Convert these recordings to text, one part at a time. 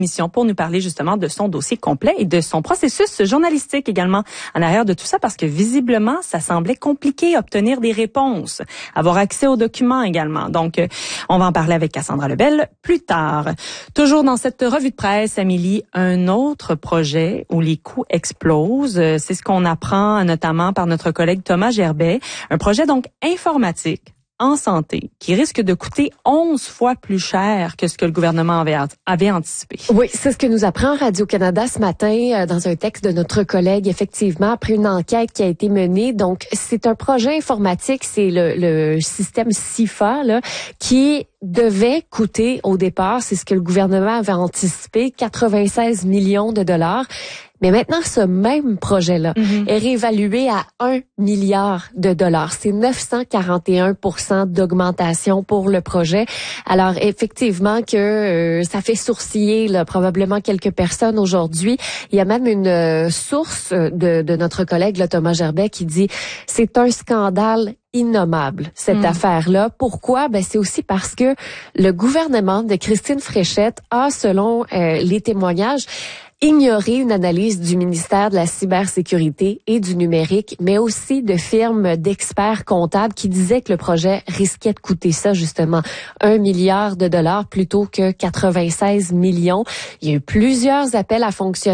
mission pour nous parler justement de son dossier complet et de son processus journalistique également en arrière de tout ça, parce que visiblement, ça semblait compliqué obtenir des réponses, avoir accès aux documents également. Donc, on va en parler avec Cassandra Lebel plus tard. Toujours dans cette revue de presse, Amélie, un autre projet où les coûts explosent. C'est ce qu'on apprend notamment par notre collègue Thomas Gerbet. Un projet donc informatique en santé, qui risque de coûter 11 fois plus cher que ce que le gouvernement avait anticipé. Oui, c'est ce que nous apprend Radio-Canada ce matin dans un texte de notre collègue, effectivement, après une enquête qui a été menée. Donc, c'est un projet informatique, c'est le système SIFA, là, qui devait coûter au départ, c'est ce que le gouvernement avait anticipé, 96 millions de dollars. Mais maintenant, ce même projet-là est réévalué à 1 milliard de dollars. C'est 941% d'augmentation pour le projet. Alors, effectivement que ça fait sourciller là, probablement quelques personnes aujourd'hui. Il y a même une source de notre collègue là, Thomas Gerbet qui dit « C'est un scandale innommable, cette affaire-là. » Pourquoi? Ben, c'est aussi parce que le gouvernement de Christine Fréchette a, selon les témoignages, ignorer une analyse du ministère de la cybersécurité et du numérique, mais aussi de firmes d'experts comptables qui disaient que le projet risquait de coûter ça, justement, 1 milliard de dollars plutôt que 96 millions. Il y a eu plusieurs appels à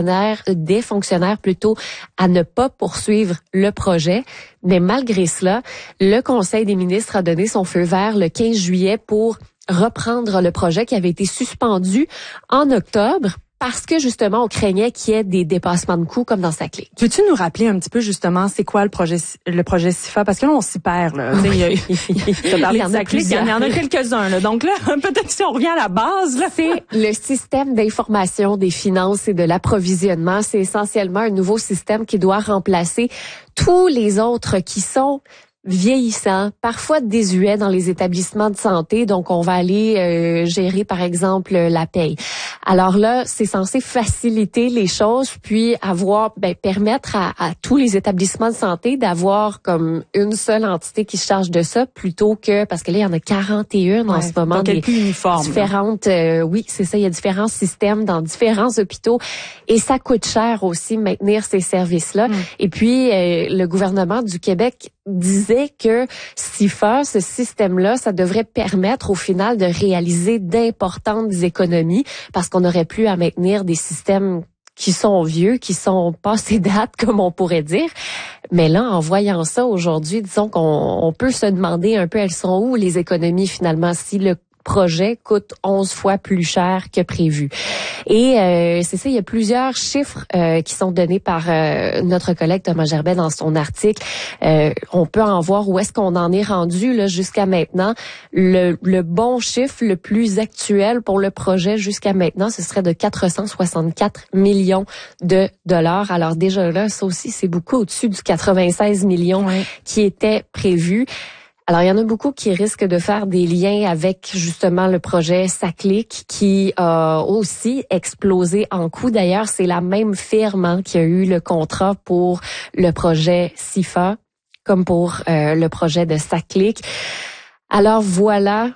des fonctionnaires plutôt, à ne pas poursuivre le projet. Mais malgré cela, le Conseil des ministres a donné son feu vert le 15 juillet pour reprendre le projet qui avait été suspendu en octobre, parce que, justement, on craignait qu'il y ait des dépassements de coûts comme dans SACLIC. Peux-tu nous rappeler un petit peu, justement, c'est quoi le projet SIFA? Parce que là, on s'y perd, là. T'as parlé de SACLIC, il y en a quelques-uns, là. Donc là, peut-être si on revient à la base, là. C'est le système d'information des finances et de l'approvisionnement. C'est essentiellement un nouveau système qui doit remplacer tous les autres qui sont vieillissant, parfois désuet dans les établissements de santé. Donc, on va aller gérer, par exemple, la paye. Alors là, c'est censé faciliter les choses, puis permettre à tous les établissements de santé d'avoir comme une seule entité qui se charge de ça, plutôt que, parce que là, il y en a 41 en ce moment. Donc, plus uniforme. Différentes, oui, c'est ça, il y a différents systèmes dans différents hôpitaux. Et ça coûte cher aussi, maintenir ces services-là. Et puis, le gouvernement du Québec disait que SIFA, ce système-là, ça devrait permettre au final de réaliser d'importantes économies parce qu'on n'aurait plus à maintenir des systèmes qui sont vieux, qui sont passés date, comme on pourrait dire. Mais là, en voyant ça aujourd'hui, disons qu'on peut se demander un peu, elles sont où les économies finalement, si le projet coûte 11 fois plus cher que prévu. Et c'est ça, il y a plusieurs chiffres qui sont donnés par notre collègue Thomas Gerbet dans son article. On peut en voir où est-ce qu'on en est rendu là jusqu'à maintenant. Le bon chiffre, le plus actuel pour le projet jusqu'à maintenant, ce serait de 464 millions de dollars. Alors déjà là, ça aussi, c'est beaucoup au-dessus du 96 millions qui était prévu. Alors, il y en a beaucoup qui risquent de faire des liens avec justement le projet SACLIC qui a aussi explosé en coût. D'ailleurs, c'est la même firme qui a eu le contrat pour le projet SIFA comme pour le projet de SACLIC. Alors voilà,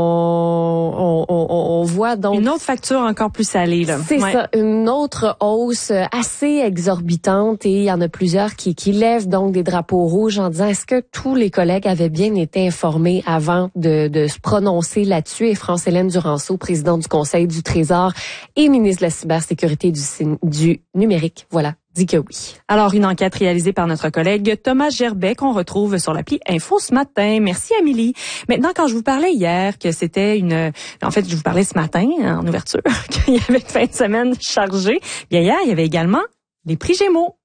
on voit donc une autre facture encore plus salée là. C'est ça, une autre hausse assez exorbitante, et il y en a plusieurs qui lèvent donc des drapeaux rouges en disant est-ce que tous les collègues avaient bien été informés avant de se prononcer là-dessus. Et France-Hélène Duranceau, présidente du Conseil du Trésor et ministre de la cybersécurité du numérique, voilà, dit que oui. Alors, une enquête réalisée par notre collègue Thomas Gerbet qu'on retrouve sur l'appli Info ce matin. Merci, Amélie. Maintenant, quand je vous parlais hier que c'était je vous parlais ce matin, en ouverture, qu'il y avait une fin de semaine chargée, bien hier, il y avait également les prix Gémeaux.